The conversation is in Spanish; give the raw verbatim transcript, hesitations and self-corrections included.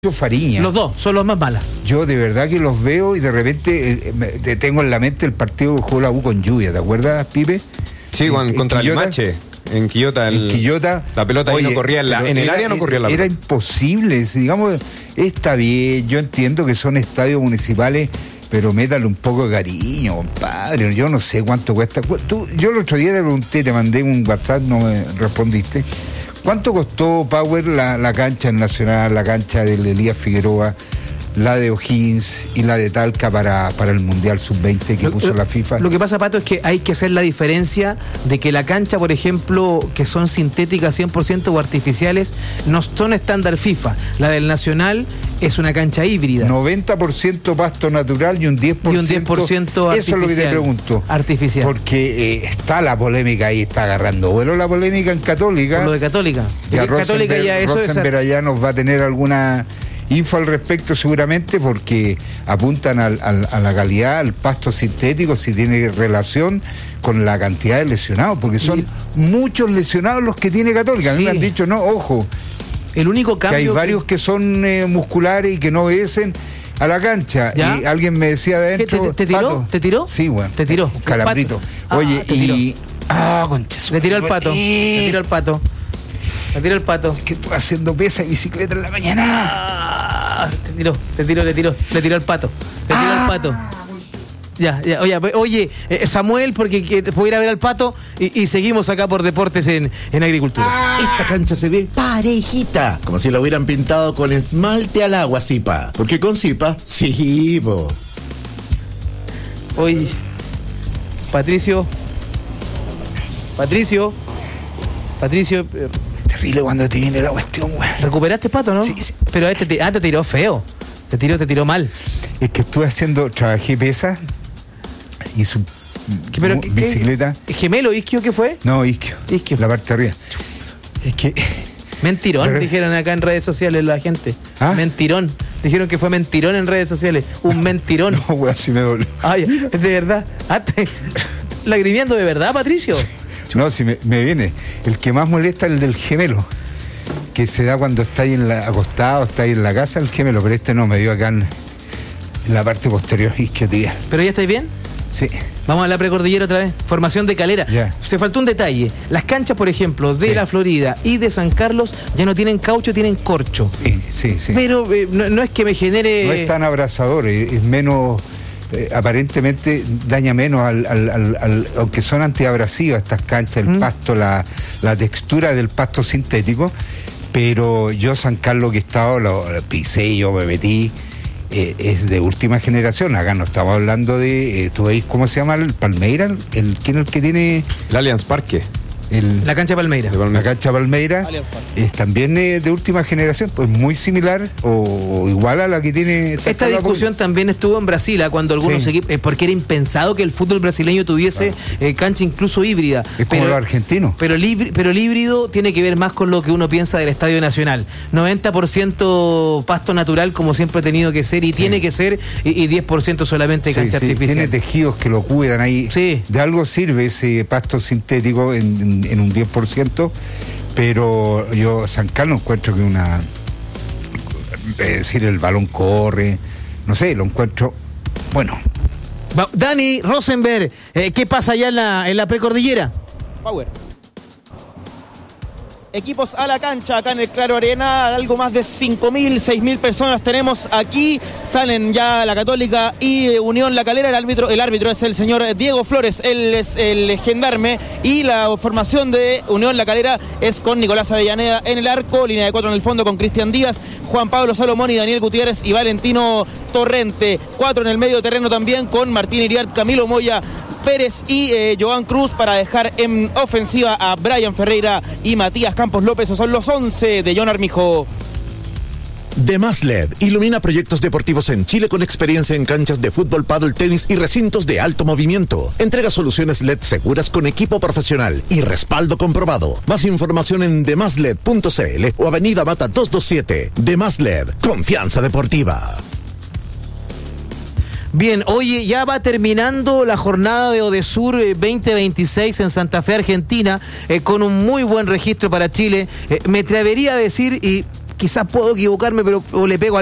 Fariña. Los dos son los más malas. Yo de verdad que los veo y de repente eh, me, tengo en la mente el partido que jugó la U con lluvia, ¿te acuerdas, Pipe? Sí, en, en contra el Mache. En Quillota, el, en Quillota, la pelota oye, ahí no corría en, la, en el era, área no corría la Era pelota. imposible, digamos, está bien, yo entiendo que son estadios municipales, pero métale un poco de cariño, compadre. Yo no sé cuánto cuesta. Tú, yo el otro día te pregunté, te mandé un WhatsApp, no me respondiste. ¿Cuánto costó, Power, la, la cancha en Nacional, la cancha del Elías Figueroa, la de O'Higgins y la de Talca para, para el Mundial sub veinte que lo, puso la FIFA? Lo que pasa, Pato, es que hay que hacer la diferencia de que la cancha, por ejemplo, que son sintéticas cien por ciento o artificiales, no son estándar FIFA. La del Nacional es una cancha híbrida. noventa por ciento pasto natural y un diez por ciento, y un diez por ciento artificial. Eso es lo que te pregunto. Artificial. Porque eh, está la polémica ahí, está agarrando vuelo la polémica en Católica. Por lo de Católica. Ya Rosenberg, Católica ya eso Rosenberg es... allá nos va a tener alguna info al respecto seguramente, porque apuntan al, al, a la calidad, al pasto sintético, si tiene relación con la cantidad de lesionados, porque son y... muchos lesionados los que tiene Católica. A mí sí. me han dicho, no, ojo, el único cambio que hay varios que, que son eh, musculares y que no obedecen a la cancha. ¿Ya? Y alguien me decía de adentro... ¿Te, te, te tiró? Pato. ¿Te tiró? Sí, bueno. ¿Te tiró? Un calabrito. Ah, Oye, y... Ah, conchazo. Le tiró el pato. Eh. Le tiró el pato. Le tiró el pato. Es que tú haciendo pesa y bicicleta en la mañana. Ah, te tiró, te tiró, le tiró. Le tiró el pato. Le tiró ah. el pato. Ya, ya, oye, oye, eh, Samuel, porque que, puedo ir a ver al pato y, y seguimos acá por deportes en, en agricultura. Ah. Esta cancha se ve parejita, como si la hubieran pintado con esmalte al agua, Zipa. ¿Por qué con Zipa? Sí, po. Oye, Patricio, Patricio, Patricio... Eh, terrible cuando te viene la cuestión, güey. ¿Recuperaste, Pato, no? Sí, sí. Pero este te, ah, te tiró feo. Te tiró, te tiró mal. Es que estuve haciendo, trabajé pesa y su ¿Qué, pero, bicicleta. ¿qué? ¿Gemelo, isquio, qué fue? No, isquio. Isquio. La parte de arriba. Es que... Mentirón, pero... dijeron acá en redes sociales la gente. ¿Ah? Mentirón. Dijeron que fue mentirón en redes sociales. Un mentirón. No, güey, así me dolió. Ay, es de verdad. Ah, te... Lagrimiendo de verdad, Patricio. No, si me, me viene. El que más molesta es el del gemelo, que se da cuando está ahí en la, acostado, está ahí en la casa, el gemelo, pero este no, me dio acá en, en la parte posterior isquiotidal. ¿Pero ya estáis bien? Sí. Vamos a la precordillera otra vez. Formación de calera. Ya. Te faltó un detalle. Las canchas, por ejemplo, de sí. la Florida y de San Carlos ya no tienen caucho, tienen corcho. Sí, sí, sí. Pero eh, no, no es que me genere... No es tan abrazador, es menos... Eh, aparentemente daña menos al, al, al, al, aunque son antiabrasivas estas canchas, el mm. pasto, la, la textura del pasto sintético, pero yo San Carlos que he estado, lo, lo pisé, yo me metí, eh, es de última generación. Acá no estamos hablando de, eh, ¿tú veis cómo se llama el Palmeira? El, ¿quién es el que tiene? El Allianz Parque. El, la cancha Palmeira. La cancha Palmeira es también eh, de última generación, pues muy similar o, o igual a la que tiene... Esta discusión también estuvo en Brasil, ¿eh? Cuando algunos sí. equipos, eh, porque era impensado que el fútbol brasileño tuviese ah. eh, cancha incluso híbrida. Es como los argentinos. Pero el, híbrido, pero el híbrido tiene que ver más con lo que uno piensa del Estadio Nacional. noventa por ciento pasto natural, como siempre ha tenido que ser y sí. tiene que ser, y, y diez por ciento solamente cancha sí, sí. artificial. Tiene tejidos que lo cuidan ahí. Sí. De algo sirve ese pasto sintético en, en en un diez por ciento, pero yo San Carlos encuentro que una es decir, el balón corre, no sé, lo encuentro bueno. Dani Rosenberg, eh, ¿qué pasa allá en la, en la precordillera? Power. Equipos a la cancha, acá en el Claro Arena, algo más de cinco mil, seis mil personas tenemos aquí, salen ya la Católica y Unión La Calera, el árbitro, el árbitro es el señor Diego Flores, él es el gendarme, y la formación de Unión La Calera es con Nicolás Avellaneda en el arco, línea de cuatro en el fondo con Cristian Díaz, Juan Pablo Salomón y Daniel Gutiérrez y Valentino Torrente, cuatro en el medio terreno también con Martín Iriart, Camilo Moya, Pérez y eh, Joan Cruz para dejar en ofensiva a Brian Ferreira y Matías Campos López. Esos son los once de John Armijo. Demás L E D ilumina proyectos deportivos en Chile con experiencia en canchas de fútbol, pádel, tenis y recintos de alto movimiento. Entrega soluciones L E D seguras con equipo profesional y respaldo comprobado. Más información en demasled punto cl o Avenida Mata doscientos veintisiete. Demás L E D, confianza deportiva. Bien, oye, ya va terminando la jornada de Odesur eh, veinte veintiséis en Santa Fe, Argentina, eh, con un muy buen registro para Chile. Eh, me atrevería a decir, y quizás puedo equivocarme, pero o le pego